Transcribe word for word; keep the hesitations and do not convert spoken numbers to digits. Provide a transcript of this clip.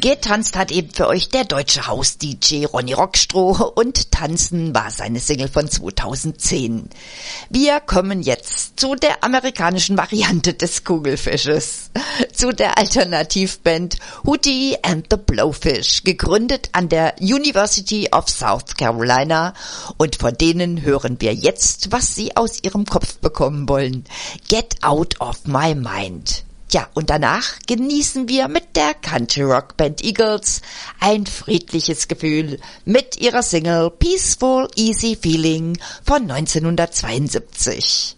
Getanzt hat eben für euch der deutsche Haus-D J Ronny Rockstroh und Tanzen war seine Single von zweitausendzehn. Wir kommen jetzt zu der amerikanischen Variante des Kugelfisches, zu der Alternativband Hootie and the Blowfish, gegründet an der University of South Carolina, und von denen hören wir jetzt, was sie aus ihrem Kopf bekommen wollen. Get Out of My Mind. Ja, und danach genießen wir mit der Country-Rock-Band Eagles ein friedliches Gefühl mit ihrer Single Peaceful Easy Feeling von neunzehnhundertzweiundsiebzig.